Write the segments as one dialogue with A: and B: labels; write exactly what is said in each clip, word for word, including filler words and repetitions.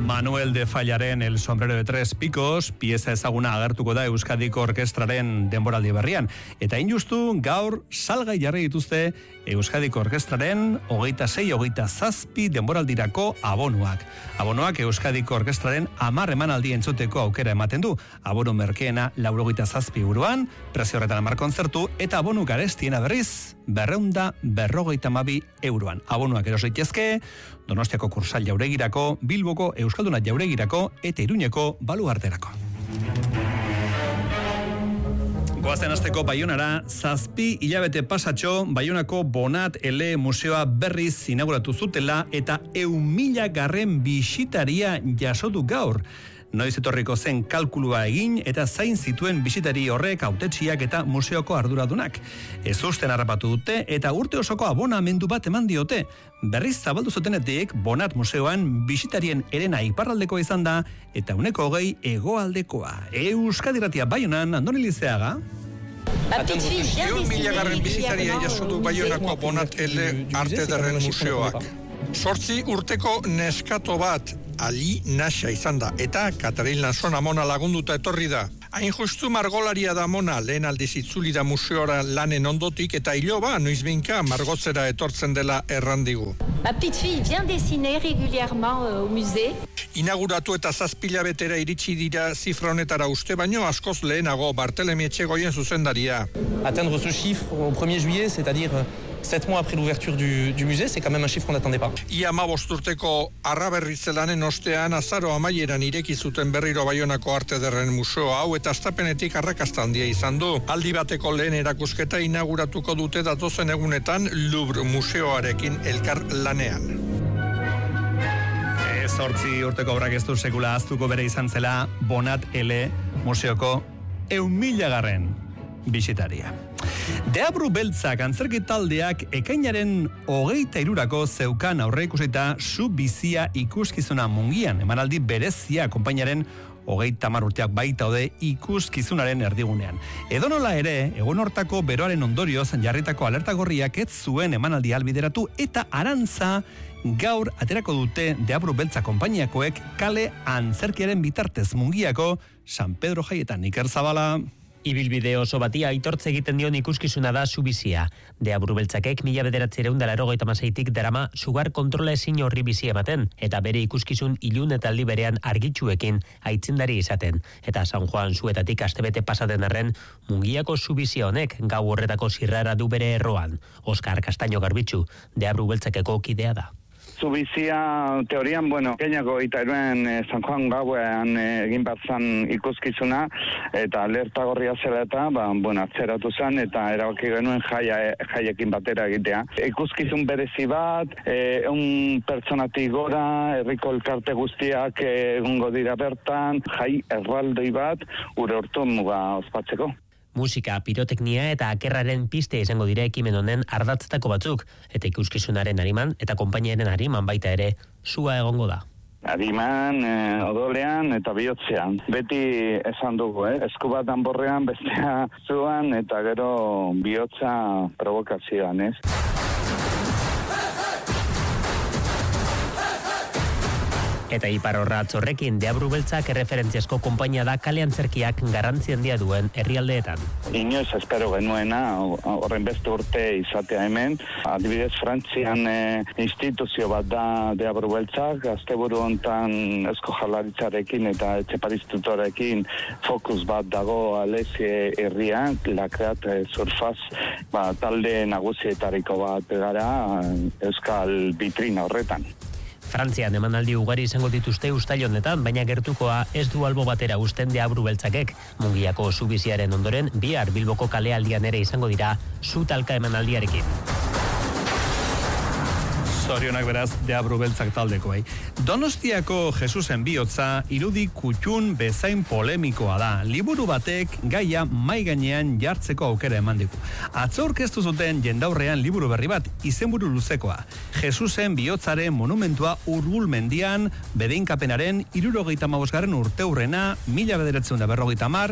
A: Manuel de Fallaren El sombrero de tres picos, pieza ezaguna agertuko da Euskadiko Orkestraren denboraldi berrian. Eta injustu gaur salgai jarri dituzte Euskadiko Orkestraren hogeita sei hogeita zazpi denboraldirako abonuak. Abonuak Euskadiko Orkestraren hamar emanaldi entzuteko aukera ematen du. Abonu merkeena laurogeita zazpi euroan, prezio horretan hamar kontzertu, eta abonu garestiena berriz berreunda berrogeita hamabi euroan. Abonuak eros daitezke Donostiako Kursal jauregirako, Bilboko Euskalduna jauregirako eta Iruñeko baluarterako. Goazen hasteko Baionara, zazpi hilabete pasatxo, Baionako Bonat Ele museoa berriz inauguratu zutela eta ehun mila garren bisitaria jasotu gaur. Noiz etorriko zen kalkulua egin eta zain zituen bisitari horrek hautetsiak eta museoko arduradunak. Ez usten harrapatu dute eta urte osoko abonamendu bat eman diote. Berriz zabaldu zutenetik Bonat museoan bisitarien herena iparraldeko izan da eta uneko hogei hegoaldekoa. Euskadi Irratia Baionan, Andoni Lizeaga.
B: Ehun mila garren bisitaria jasotu Baionako Bonat Ele arte ederren museoak. Sortzi urteko neskato bat Ali Nasa izan da, eta Katarin Lanzon Amona lagunduta etorri da. Hain justu margolaria da Amona, lehen aldiz itzuli da museora lanen ondotik, eta iloba, noizbinka, margotzera etortzen dela errandigu.
C: Ma petite fille vient dessiner régulièrement au musée.
B: Inauguratu eta zazpila betera iritsi dira zifra honetara uste baino askoz lehenago Bartelemi Etxegoien zuzendaria.
D: Atteindre ce chiffre au premier juillet, c'est-à-dire sept mois après l'ouverture du, du musée, c'est quand même un chiffre qu'on n'attendait pas.
B: Ia hamabost urteko arraberritzelanen ostean azaro amaieran ireki zuten berriro Baionako arte ederren museo hau eta astapenetik arrakasta handia izan du. Aldi bateko lehen erakusketa inauguratuko dute datozen egunetan Louvre museoarekin elkar lanean.
A: Zortzi urteko obrak ez du sekula aztuko bere izan zela Bonat Ele museoko ehun mila garren bisitaria. Deabru Beltzak antzerki taldeak ekainaren hogeita hirurako zeukan aurreikusita Zu bizia ikuskizuna Mungian, emanaldi berezia konpainaren hogeita hamar urteak baita ode ikuskizunaren erdigunean. Edonola ere, egun hortako beroaren ondorioz jarritako alerta gorriak ez zuen emanaldi albideratu eta arantza gaur aterako dute Deabru Beltza konpainiakoek kale antzerkiaren bitartez Mungiako San Pedro jaietan. Iker Zabala.
E: Ibilbide oso bati aitortze egiten dion ikuskizuna da Zu bizia. Deabru Beltzakek mila bederatziehun eta laurogeita hamaseitik darama sugar kontrola ezin horri bizi ematen, eta bere ikuskizun ilun eta aldi berean argitsuekin aitzindari izaten. Eta San Juan zuetatik astebete pasaten arren, Mungiako Zu bizia honek gau horretako zirrara du bere erroan. Oskar Castaño Garbitzu, Deabru Beltzakeko kidea da.
F: Zu bizia teorian, bueno, Keinako eta iruen eh, San Juan gauean eh, egin bat zan ikuskizuna, eta alerta gorria zela eta, ba, bueno, atzeratu zen, eta erabaki genuen jaia, jaiekin batera egitea. Ikuskizun berezi bat, eh, un pertsonatik gora, herriko elkarte guztiak eh, egungo dira bertan, jai erraldoi bat, ure hortu muga ospatzeko.
E: Musika, piroteknia eta akerraren piste izango dira ekimen honen ardatzetako batzuk, eta ikuskizunaren ariman eta konpainiaren ariman baita ere sua egongo da.
F: Ariman, eh, odolean eta bihotzean. Beti esan dugu, eh? Esku bat danborrean, bestea zuan eta gero bihotza provokazioan, ez?
E: Eta iparorra atzorrekin Deabru Beltzak erreferentziazko konpainia da kale antzerkiak garrantzi handia duen herrialdeetan.
F: Inoiz espero genuena horren beste urte izatea hemen. Adibidez, Frantzian e, instituzio bat da Deabru Beltzak, asteburu hontan Eusko Jaurlaritzarekin eta Etxeparistitutorekin fokus bat dago Alesie herrian, Lakrat e, Surfaz, ba, talde nagusietariko bat gara Euskal Bitrina horretan.
E: Frantzian emanaldi ugari izango dituzte uztail honetan, baina gertukoa ez du albo batera uzten Deabru Beltzakek. Mungiako Zu biziaren ondoren, bihar Bilboko kalealdian ere izango dira Zu talka emanaldiarekin.
A: Zorionak beraz Deabru Beltzak taldekoei. Donostiako Jesusen bihotza irudi kutxun bezain polemikoa da. Liburu batek gaia mai gainean jartzeko aukera eman digu. Atzo aurkeztu zuten jendaurrean liburu berri bat izenburu luzekoa. Jesusen bihotzaren monumentua Urgul mendian, bedeinkapenaren hirurogeita hamabosgarren urteurrena, mila bederatziehun eta berrogeita hamar,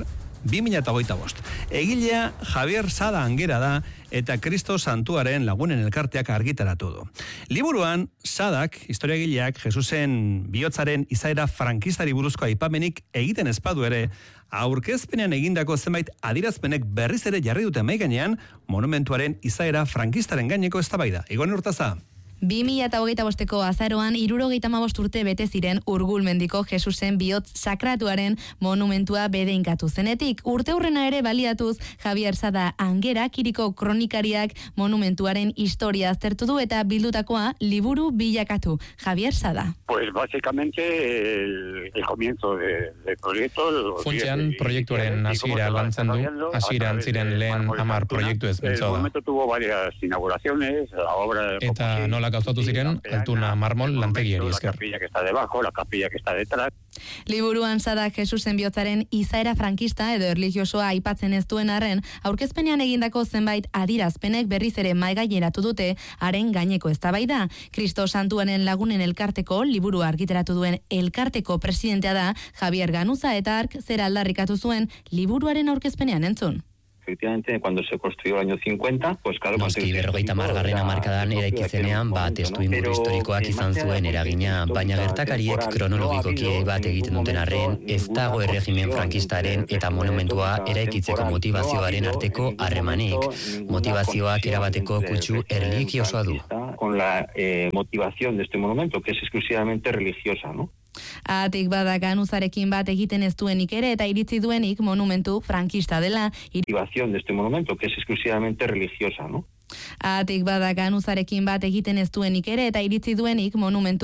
A: bi mila hogeita bost. Egilea Javier Sada Angera da eta Kristo Santuaren Lagunen Elkarteak argitaratu du. Liburuan, Sadak, historiagileak, Jesusen bihotzaren izaera frankistari buruzko aipamenik egiten espadu ere, aurkezpenean egindako zenbait adierazpenek berriz ere jarri dute mahai gainean monumentuaren izaera frankistaren gaineko eztabaida. Igone Urtaza.
G: bi mila hogeita bosteko azaroan hirurogeita hamabost urte bete ziren Urgulmendiko Jesusen bihotz sakratuaren monumentua bedeinkatu zenetik. Urteurrena ere baliatuz Javier Sada Angera kiriko kronikariak monumentuaren historia aztertu du eta bildutakoa liburu bilakatu. Javier Sada.
H: Pues básicamente el, el comienzo de, del proyecto.
D: Funtsean proiektuaren hasiera lantzen du, hasieran ziren lehen hamar proiektu ez mintzo da.
H: El momento tuvo varias inauguraciones, la obra...
D: Eta nola gauzatu ziren, altuna marmol lantegiari esker.
H: La capilla que está debajo, la capilla que está detrás.
G: Liburuan Sada Jesusen bihotzaren izaera frankista edo erlijiosoa aipatzen ez duen arren, aurkezpenean egindako zenbait adirazpenek berriz ere maigaineratu dute haren gaineko eztabaida. Kristo Santuaren Lagunen Elkarteko liburu argitaratu duen elkarteko presidentea da Javier Ganuza eta ark zera aldarrikatu zuen liburuaren aurkezpenean entzun.
I: Efectivamente, cuando se construyó el año cincuenta, pues claro...
J: Noski, berrogeita margarren hamarkadan eraikitzenean bat testuinguru historikoak izan zuen eragina, baina gertakariek kronologikoki bat egiten duten arren, ez dago erregimen frankistaren eta monumentua eraikitzeko motivazioaren arteko harremanik. Motivazioak erabateko kutsu erlijiosoa du.
I: Con la eh, motivación de este monumento, que es exclusivamente religiosa, ¿no?
G: Atik bada Ganuzarekin bat egiten ez duenik ere eta iritzi duenik monumentu frankista dela.
I: Motivación de este monumento, que es exclusivamente religiosa, ¿no?
G: Atik bada Ganuzarekin bat egiten ez duenik ere eta iritzi duenik monumentu